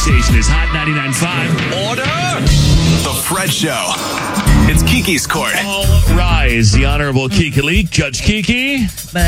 station is Hot 99.5. Order! The Fred Show. It's Kiki's Court. All rise. The Honorable Kiki Leak. Judge Kiki.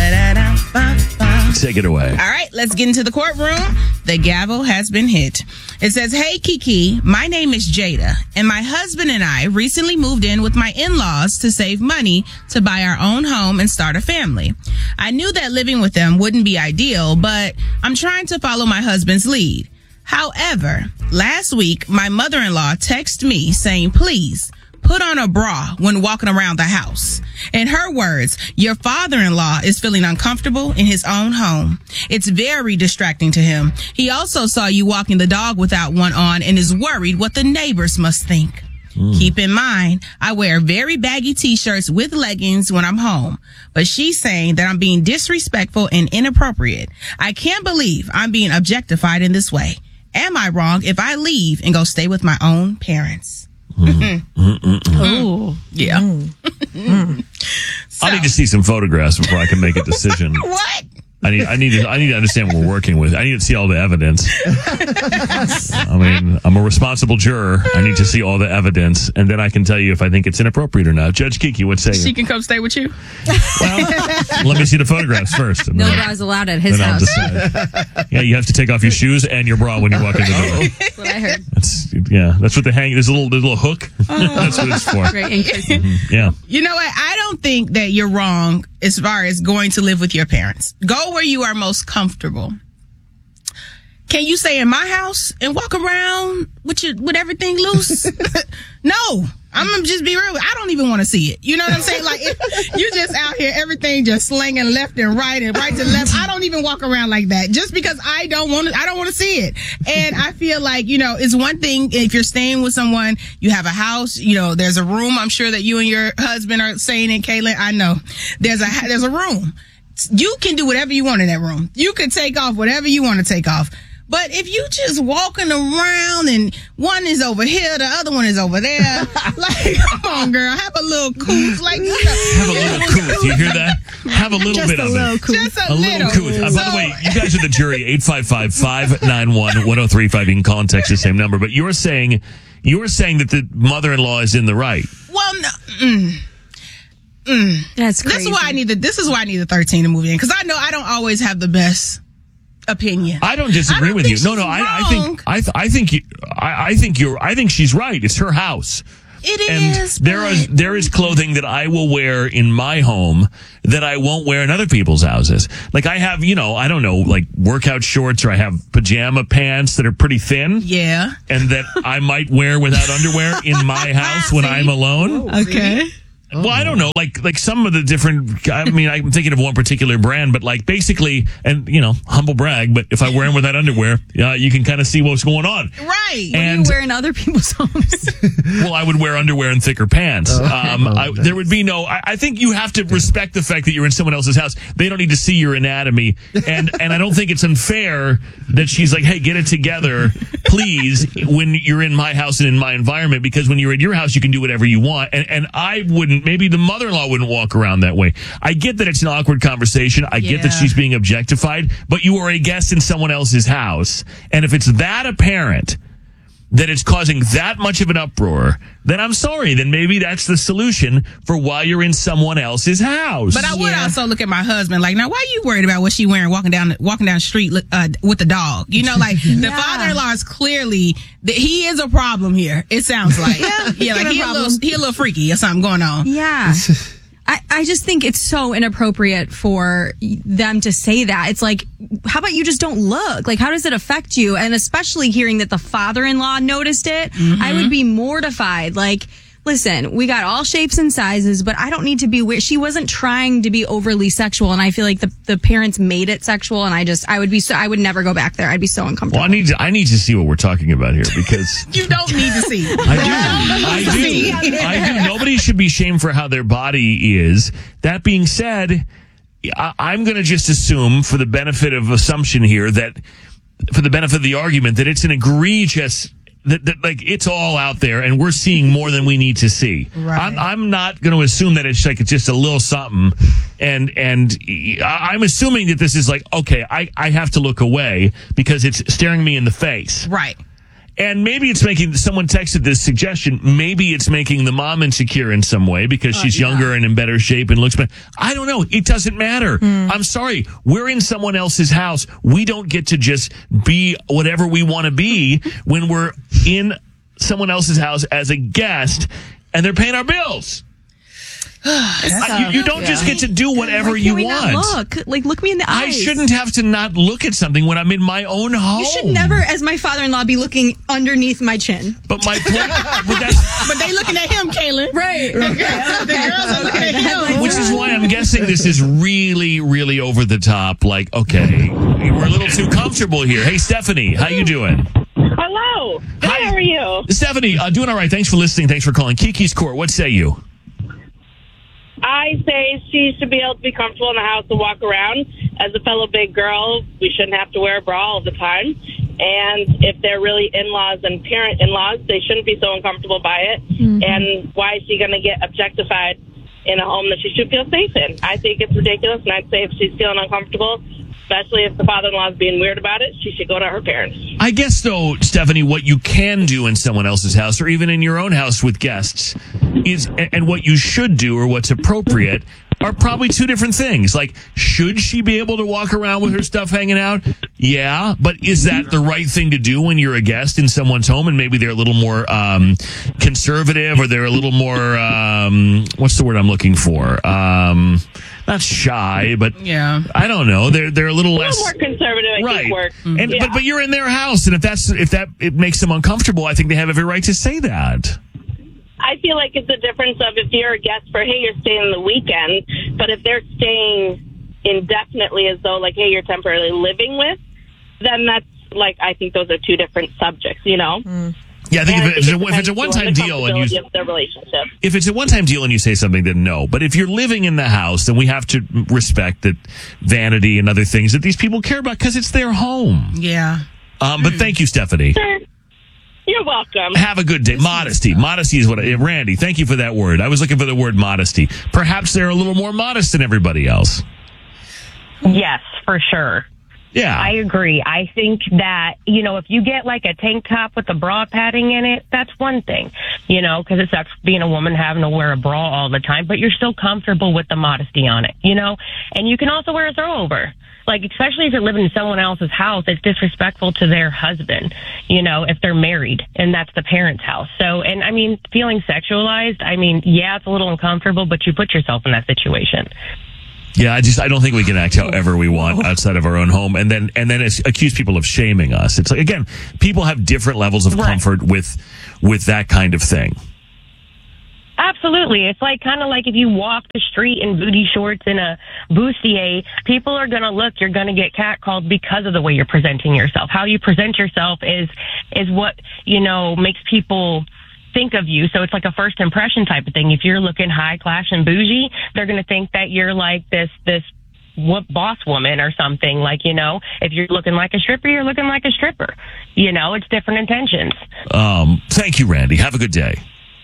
Take it away. All right, let's get into the courtroom. The gavel has been hit. It says, "Hey, Kiki, my name is Jada, and my husband and I recently moved in with my in-laws to save money to buy our own home and start a family. I knew that living with them wouldn't be ideal, but I'm trying to follow my husband's lead. However, last week, my mother-in-law texted me saying, please, put on a bra when walking around the house. In her words, your father-in-law is feeling uncomfortable in his own home. It's very distracting to him. He also saw you walking the dog without one on and is worried what the neighbors must think. Keep in mind, I wear very baggy t-shirts with leggings when I'm home, but she's saying that I'm being disrespectful and inappropriate. I can't believe I'm being objectified in this way. Am I wrong if I leave and go stay with my own parents?" Oh, yeah. I need to see some photographs before I can make a decision. What? I need to understand what we're working with. I need to see all the evidence. I mean, I'm a responsible juror. I need to see all the evidence, and then I can tell you if I think it's inappropriate or not. Judge Kiki, what say She you? can come stay with you? Well, let me see the photographs first. no bras allowed at his Then I'll house. decide. Yeah, you have to take off your shoes and your bra when you walk in the door. That's what I heard. That's what they hang. There's a little hook. That's what it's for. Great. Interesting. Yeah. You know what? I don't think that you're wrong as far as going to live with your parents. Go where you are most comfortable. Can you stay in my house and walk around with everything loose? No. I'm gonna just be real. I don't even want to see it. You know what I'm saying? Like, if you just out here, everything just slinging left and right to left. I don't even walk around like that just because I don't want to see it. And I feel like, it's one thing if you're staying with someone, you have a house, there's a room. I'm sure that you and your husband are staying in, Kaylin. I know there's a room. You can do whatever you want in that room. You can take off whatever you want to take off. But if you just walking around and one is over here, the other one is over there, like, come on, girl, have a little coof. Like, Have a little coof. You hear that? Have a little bit of it. Just a little little. coof. By the way, you guys are the jury. 855-591-1035. You can call and text the same number. But you're saying that the mother-in-law is in the right. Well, no. That's crazy. This is why I need the 13 to move in, because I know I don't always have the best opinion. I don't disagree with you. No, I think she's right. It's her house. It And is. there is clothing that I will wear in my home that I won't wear in other people's houses. Like I have, I don't know, like workout shorts, or I have pajama pants that are pretty thin. Yeah. And that I might wear without underwear in my house when I'm alone. Okay. Well, I don't know, like some of the different, I'm thinking of one particular brand, but like basically, and humble brag, but if I wear them without underwear, you can kind of see what's going on. Right. And you wear in other people's homes. well, I would wear underwear and thicker pants. There would be I think you have to respect the fact that you're in someone else's house. They don't need to see your anatomy. And I don't think it's unfair that she's like, hey, get it together, please, when you're in my house and in my environment, because when you're at your house, you can do whatever you want. And I wouldn't, maybe the mother-in-law wouldn't walk around that way. I get that it's an awkward conversation. I get that she's being objectified, but you are a guest in someone else's house. And if it's that apparent that it's causing that much of an uproar, then I'm sorry. Then maybe that's the solution for why you're in someone else's house. But I would also look at my husband like, now, why are you worried about what she wearing walking down the street with the dog? Like the father-in-law is clearly he is a problem here. It sounds like like he a little freaky or something going on. Yeah. I just think it's so inappropriate for them to say that. It's like, how about you just don't look? Like, how does it affect you? And especially hearing that the father-in-law noticed it, I would be mortified. Like, listen, we got all shapes and sizes, but I don't need to be weird. She wasn't trying to be overly sexual, and I feel like the parents made it sexual, and I would never go back there. I'd be so uncomfortable. Well, I need to see what we're talking about here, because you don't need to see. I do. Nobody should be shamed for how their body is. That being said, I'm going to just assume, for the benefit of assumption here, that for the benefit of the argument, that it's an egregious. That like it's all out there, and we're seeing more than we need to see. Right. I'm not going to assume that it's just a little something, and I'm assuming that this is like, okay, I have to look away because it's staring me in the face. Right. And maybe it's making, someone texted this suggestion, maybe it's making the mom insecure in some way because she's younger and in better shape and looks better. I don't know. It doesn't matter. I'm sorry. We're in someone else's house. We don't get to just be whatever we want to be when we're in someone else's house as a guest and they're paying our bills. You don't just get to do whatever you want. Look me in the eyes. I shouldn't have to not look at something when I'm in my own home. You should never, as my father-in-law, be looking underneath my chin. But my point, but they looking at him, Kaylin. Right. The girls are looking at him. Which is why I'm guessing this is really, really over the top. Like, okay, we're a little too comfortable here. Hey, Stephanie, how you doing? Hello. Good, Hi. how are you? Stephanie, doing all right. Thanks for listening. Thanks for calling. Kiki's Court, what say you? I say she should be able to be comfortable in the house and walk around. As a fellow big girl, we shouldn't have to wear a bra all the time. And if they're really in-laws and parent in-laws, they shouldn't be so uncomfortable by it. Mm-hmm. And why is she going to get objectified in a home that she should feel safe in? I think it's ridiculous, and I'd say if she's feeling uncomfortable, especially if the father-in-law is being weird about it, she should go to her parents. I guess, though, Stephanie, what you can do in someone else's house or even in your own house with guests is, and what you should do or what's appropriate are probably two different things. Like, should she be able to walk around with her stuff hanging out? Yeah, but is that the right thing to do when you're a guest in someone's home and maybe they're a little more conservative or they're a little more, what's the word I'm looking for? Not shy, but I don't know. They're a little less more conservative. I right. think work. And but you're in their house, and if that it makes them uncomfortable, I think they have every right to say that. I feel like it's a difference of if you're a guest for, hey, you're staying the weekend, but if they're staying indefinitely as though, like, hey, you're temporarily living with, then that's, like, I think those are two different subjects, you know? Yeah, I think if it's a one-time deal and if it's a one-time deal and you say something, then no. But if you're living in the house, then we have to respect that vanity and other things that these people care about because it's their home. Yeah. But thank you, Stephanie. Sure. You're welcome. Have a good day. Modesty. Modesty is what Randy, thank you for that word. I was looking for the word modesty. Perhaps they're a little more modest than everybody else. Yes, for sure. Yeah. I agree. I think that, you know, if you get like a tank top with a bra padding in it, that's one thing, you know, because it's that's being a woman having to wear a bra all the time, but you're still comfortable with the modesty on it, you know, and you can also wear a throwover. Like, especially if you're living in someone else's house, it's disrespectful to their husband, you know, if they're married and that's the parent's house. So, and I mean, feeling sexualized, I mean, yeah, it's a little uncomfortable, but you put yourself in that situation. Yeah, I don't think we can act however we want outside of our own home and then accuse people of shaming us. It's like, again, people have different levels of comfort with that kind of thing. Absolutely. It's like kind of like if you walk the street in booty shorts and a bustier, people are going to look, you're going to get catcalled because of the way you're presenting yourself. How you present yourself is what, you know, makes people think of you. So it's like a first impression type of thing. If you're looking high class and bougie, they're going to think that you're like this boss woman or something. Like, you know, if you're looking like a stripper, you're looking like a stripper. You know, it's different intentions. Thank you, Randy. Have a good day.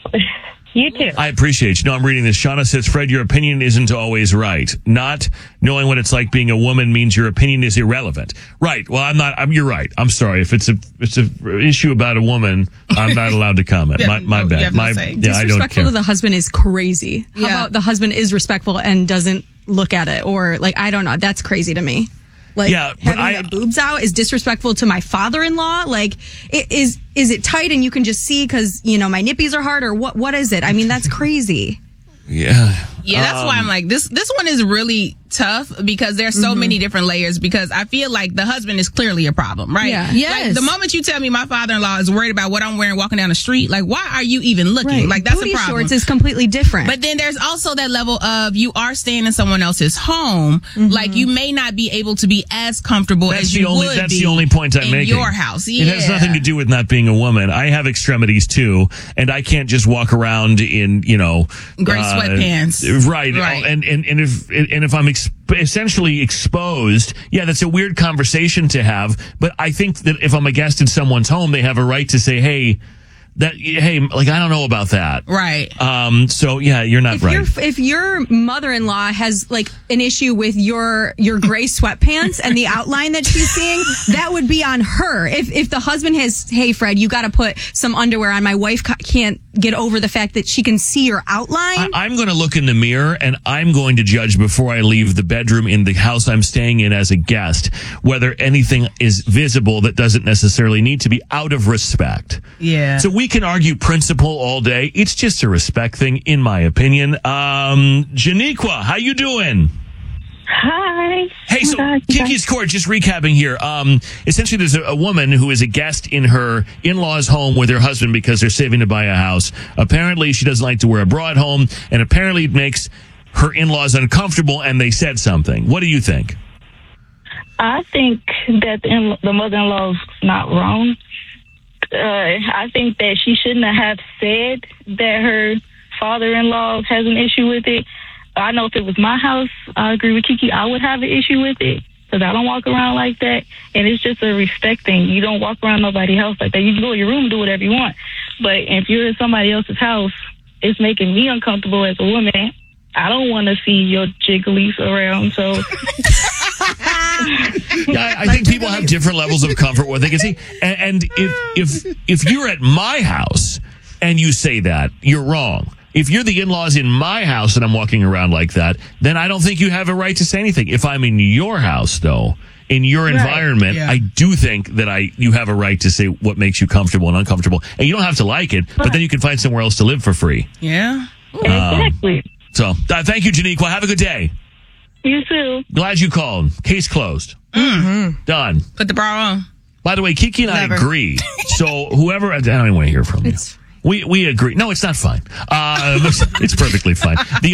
You too. I appreciate you. No, I'm reading this. Shauna says, Fred, your opinion isn't always right. Not knowing what it's like being a woman means your opinion is irrelevant. Right. Well, you're right. I'm sorry. If it's a issue about a woman, I'm not allowed to comment. My bad. I don't Disrespectful care. to the husband is crazy. How about the husband is respectful and doesn't look at it? Or, like, I don't know. That's crazy to me. Like, having my boobs out is disrespectful to my father-in-law. Like, is it tight and you can just see because, you know, my nippies are hard, or what is it? I mean, that's crazy. Yeah. Yeah, that's why I'm like, this one is really tough because there's so many different layers, because I feel like the husband is clearly a problem, right? Yeah. Yes. Like, the moment you tell me my father-in-law is worried about what I'm wearing walking down the street, like, why are you even looking? Right. Like, that's Booty a problem. shorts is completely different. But then there's also that level of you are staying in someone else's home. Like, you may not be able to be as comfortable as you would be. That's the only point I'm in making. your house. It has nothing to do with not being a woman. I have extremities too, and I can't just walk around in, you know, gray sweatpants. Right. And if I'm essentially exposed, yeah, that's a weird conversation to have. But I think that if I'm a guest in someone's home, they have a right to say, hey, that, hey, like, I don't know about that. Right. So yeah, you're not right. If your mother-in-law has like an issue with your gray sweatpants and the outline that she's seeing, that would be on her. If the husband has, hey, Fred, you got to put some underwear on. My wife can't get over the fact that she can see your outline. I'm going to look in the mirror and I'm going to judge before I leave the bedroom in the house I'm staying in as a guest, whether anything is visible that doesn't necessarily need to be, out of respect. Yeah. So we can argue principle all day. It's just a respect thing, in my opinion. Janiqua, how you doing? Hi. Hey, so Kiki's Court, just recapping here. Essentially, there's a woman who is a guest in her in-laws' home with her husband because they're saving to buy a house. Apparently, she doesn't like to wear a bra at home, and apparently it makes her in-laws uncomfortable, and they said something. What do you think? I think that the mother-in-law's not wrong. I think that she shouldn't have said that her father-in-law has an issue with it. I know if it was my house, I agree with Kiki, I would have an issue with it because I don't walk around like that. And it's just a respect thing. You don't walk around nobody's house like that. You can go in your room and do whatever you want. But if you're in somebody else's house, it's making me uncomfortable as a woman. I don't want to see your jigglies around, so... Yeah, I think people have different levels of comfort what they can see. And if you're at my house and you say that, you're wrong. If you're the in-laws in my house and I'm walking around like that, then I don't think you have a right to say anything. If I'm in your house, though, in your environment, I do think that you have a right to say what makes you comfortable and uncomfortable. And you don't have to like it, but then you can find somewhere else to live for free. Yeah. Exactly. So thank you, Janiqua. Have a good day. You too. Glad you called. Case closed. Mm-hmm. Done. Put the bra on. By the way, Kiki and I agree. So whoever, I don't even want to hear from you. We agree. No, it's not fine. It's perfectly fine. The